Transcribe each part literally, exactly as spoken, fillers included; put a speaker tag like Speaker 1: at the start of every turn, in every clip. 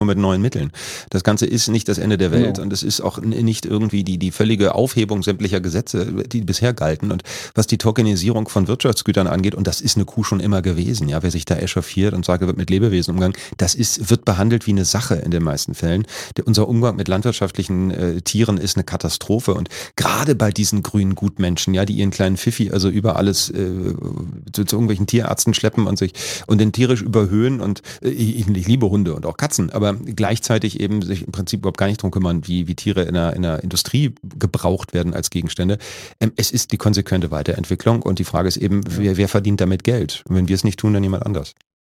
Speaker 1: mit neuen Mitteln. Das Ganze ist nicht das Ende der Welt
Speaker 2: Genau.
Speaker 1: und es ist auch nicht irgendwie die, die völlige Aufhebung sämtlicher Gesetze, die bisher galten. Und was die Tokenisierung von Wirtschaftsgütern angeht, und das ist eine Kuh schon immer gewesen, ja, wer sich da echauffiert und sagt, er wird mit Lebewesen umgegangen, das ist, wird behandelt wie eine Sache in den meisten Fällen. Der, unser Umgang mit landwirtschaftlichen äh, Tieren ist eine Katastrophe und gerade bei diesen grünen Gutmenschen, ja, die ihren kleinen Pfiffi also über alles äh, zu, zu irgendwelchen Tierärzten schleppen und sich und den tierisch überhöhen und äh, ich, ich liebe Hunde und auch Katzen, aber gleichzeitig eben sich im Prinzip überhaupt gar nicht drum kümmern, wie, wie Tiere in der, in der Industrie gebraucht werden als Gegenstände. Ähm, es ist die konsequente Weiterentwicklung und die Frage ist eben, wer, wer verdient damit Geld? Und wenn wir es nicht tun, dann jemand anders.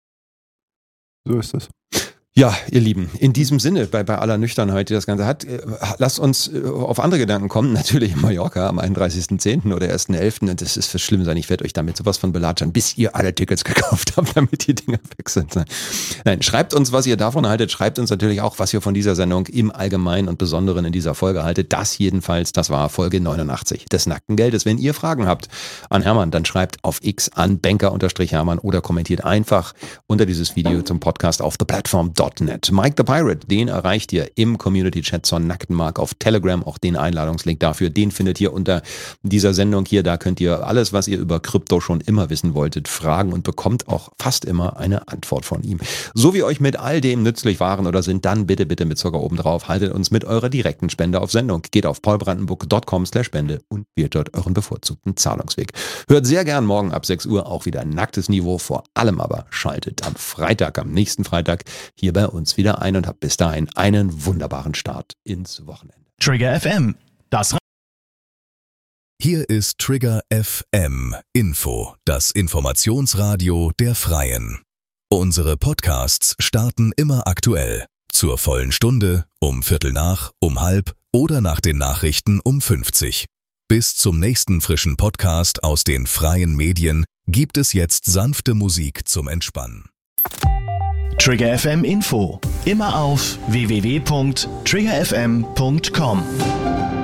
Speaker 2: So ist das.
Speaker 1: Ja, ihr Lieben, in diesem Sinne, bei, bei aller Nüchternheit, die das Ganze hat, äh, lasst uns äh, auf andere Gedanken kommen. Natürlich in Mallorca am einunddreißigsten zehnten oder ersten elften Und das ist für schlimm sein. Ich werde euch damit sowas von belatschern, bis ihr alle Tickets gekauft habt, damit die Dinger weg sind. Nein, schreibt uns, was ihr davon haltet. Schreibt uns natürlich auch, was ihr von dieser Sendung im Allgemeinen und Besonderen in dieser Folge haltet. Das jedenfalls, das war Folge neunundachtzig des Nackten Geldes. Wenn ihr Fragen habt an Hermann, dann schreibt auf X an Banker-Hermann oder kommentiert einfach unter dieses Video zum Podcast auf the platform dot net. Mike the Pirate, den erreicht ihr im Community-Chat zur Nackten Mark auf Telegram. Auch den Einladungslink dafür, den findet ihr unter dieser Sendung hier. Da könnt ihr alles, was ihr über Krypto schon immer wissen wolltet, fragen und bekommt auch fast immer eine Antwort von ihm. So wie euch mit all dem nützlich waren oder sind, dann bitte, bitte mit Zucker oben drauf. Haltet uns mit eurer direkten Spende auf Sendung. Geht auf paulbrandenburg dot com slash spende und wählt dort euren bevorzugten Zahlungsweg. Hört sehr gern morgen ab sechs Uhr auch wieder nacktes Niveau. Vor allem aber schaltet am Freitag, am nächsten Freitag hier bei uns wieder ein und habt bis dahin einen wunderbaren Start ins Wochenende.
Speaker 3: Trigger F M, das
Speaker 4: Hier ist Trigger F M Info, das Informationsradio der Freien. Unsere Podcasts starten immer aktuell. Zur vollen Stunde, um Viertel nach, um halb oder nach den Nachrichten um fünfzig. Bis zum nächsten frischen Podcast aus den freien Medien gibt es jetzt sanfte Musik zum Entspannen.
Speaker 3: Trigger F M Info, immer auf w w w punkt trigger f m punkt com.